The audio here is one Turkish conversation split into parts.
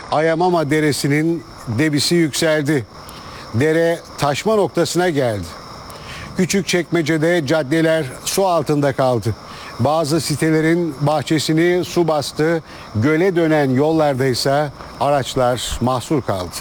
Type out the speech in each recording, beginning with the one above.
Ayamama Deresi'nin debisi yükseldi. Dere taşma noktasına geldi. Küçükçekmece'de caddeler su altında kaldı. Bazı sitelerin bahçesini su bastı. Göle dönen yollarda ise araçlar mahsur kaldı.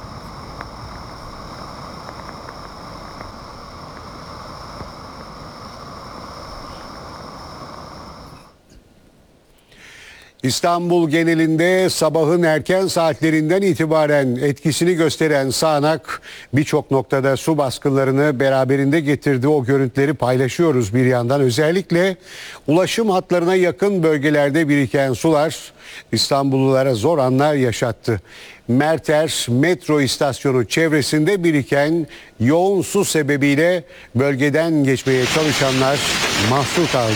İstanbul genelinde sabahın erken saatlerinden itibaren etkisini gösteren sağanak birçok noktada su baskınlarını beraberinde getirdi. O görüntüleri paylaşıyoruz bir yandan. Özellikle ulaşım hatlarına yakın bölgelerde biriken sular İstanbullulara zor anlar yaşattı. Merter metro istasyonu çevresinde biriken yoğun su sebebiyle bölgeden geçmeye çalışanlar mahsur kaldı.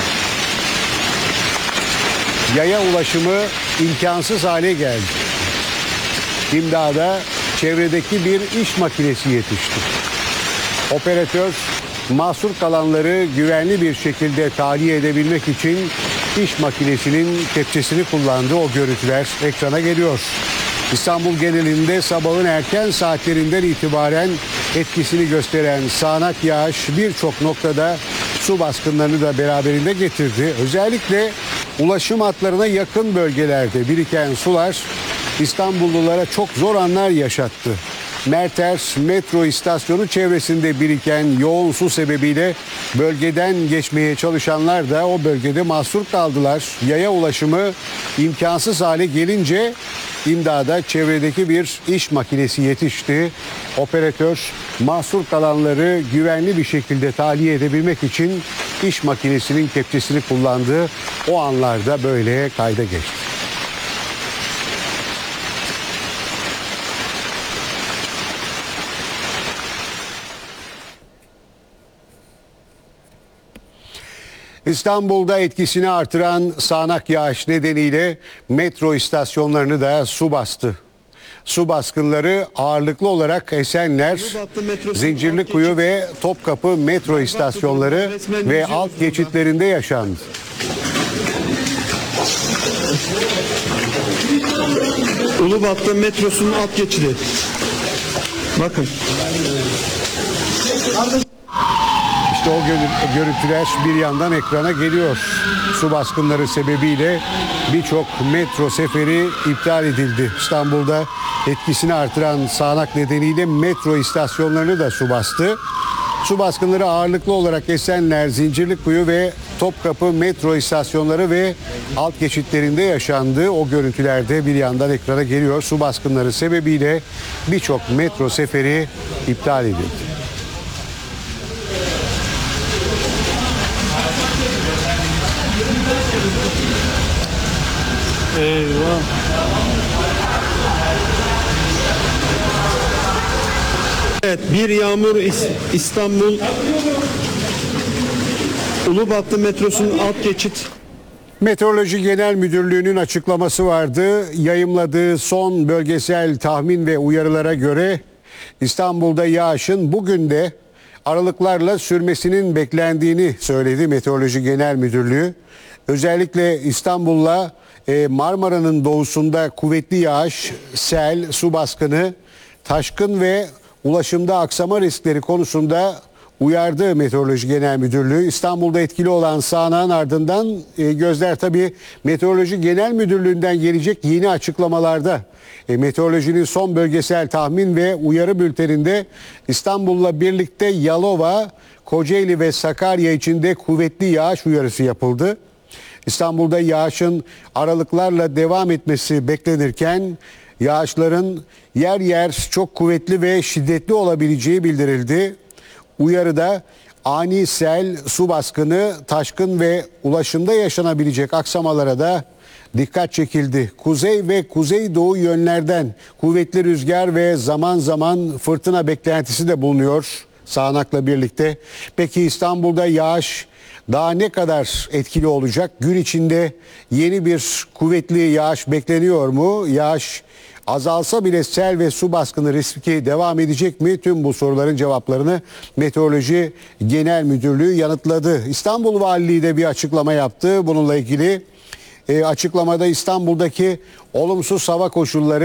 Yaya ulaşımı imkansız hale geldi. İmdada çevredeki bir iş makinesi yetişti. Operatör mahsur kalanları güvenli bir şekilde tahliye edebilmek için iş makinesinin kepçesini kullandı. O görüntüler ekrana geliyor. İstanbul genelinde sabahın erken saatlerinden itibaren etkisini gösteren sağanak yağış birçok noktada su baskınlarını da beraberinde getirdi. Özellikle ulaşım hatlarına yakın bölgelerde biriken sular İstanbullulara çok zor anlar yaşattı. Merter metro istasyonu çevresinde biriken yoğun su sebebiyle bölgeden geçmeye çalışanlar da o bölgede mahsur kaldılar. Yaya ulaşımı imkansız hale gelince imdada çevredeki bir iş makinesi yetişti. Operatör mahsur kalanları güvenli bir şekilde tahliye edebilmek için iş makinesinin kepçesini kullandı. O anlarda böyle kayda geçti. İstanbul'da etkisini artıran sağanak yağış nedeniyle metro istasyonlarını da su bastı. Su baskınları ağırlıklı olarak Esenler, Zincirlikuyu ve Topkapı metro istasyonları ve alt geçitlerinde yaşandı. Ulubatlı metrosunun alt geçidi. Bakın. İşte o görüntüler bir yandan ekrana geliyor. Su baskınları sebebiyle birçok metro seferi iptal edildi. İstanbul'da etkisini artıran sağanak nedeniyle metro istasyonlarını da su bastı. Su baskınları ağırlıklı olarak Esenler, Zincirlikuyu ve Topkapı metro istasyonları ve alt geçitlerinde yaşandı. O görüntülerde bir yandan ekrana geliyor. Su baskınları sebebiyle birçok metro seferi iptal edildi. Eyvah. Evet, bir yağmur İstanbul Ulubatlı metrosunun alt geçit. Meteoroloji Genel Müdürlüğü'nün açıklaması vardı. Yayımladığı son bölgesel tahmin ve uyarılara göre İstanbul'da yağışın bugün de aralıklarla sürmesinin beklendiğini söyledi Meteoroloji Genel Müdürlüğü. Özellikle İstanbul'la Marmara'nın doğusunda kuvvetli yağış, sel, su baskını, taşkın ve ulaşımda aksama riskleri konusunda uyardı Meteoroloji Genel Müdürlüğü. İstanbul'da etkili olan sağanağın ardından gözler tabii Meteoroloji Genel Müdürlüğü'nden gelecek yeni açıklamalarda. Meteorolojinin son bölgesel tahmin ve uyarı bülteninde İstanbul'la birlikte Yalova, Kocaeli ve Sakarya için de kuvvetli yağış uyarısı yapıldı. İstanbul'da yağışın aralıklarla devam etmesi beklenirken yağışların yer yer çok kuvvetli ve şiddetli olabileceği bildirildi. Uyarıda ani sel, su baskını, taşkın ve ulaşımda yaşanabilecek aksamalara da dikkat çekildi. Kuzey ve kuzeydoğu yönlerden kuvvetli rüzgar ve zaman zaman fırtına beklentisi de bulunuyor sağanakla birlikte. Peki İstanbul'da yağış daha ne kadar etkili olacak? Gün içinde yeni bir kuvvetli yağış bekleniyor mu? Yağış azalsa bile sel ve su baskını riski devam edecek mi? Tüm bu soruların cevaplarını Meteoroloji Genel Müdürlüğü yanıtladı. İstanbul Valiliği de bir açıklama yaptı. Bununla ilgili açıklamada İstanbul'daki olumsuz hava koşulları